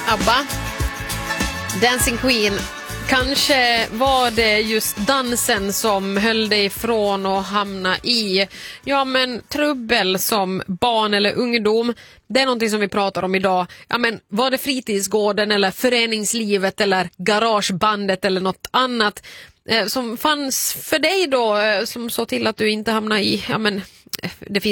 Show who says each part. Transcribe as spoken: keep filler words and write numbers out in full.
Speaker 1: ABBA, Dancing Queen. Kanske var det just dansen som höll dig ifrån att hamna i ja men trubbel som barn eller ungdom. Det är någonting som vi pratar om idag. Ja men var det fritidsgården eller föreningslivet eller garagebandet eller något annat eh, som fanns för dig då eh, som såg till att du inte hamnade i ja men det finns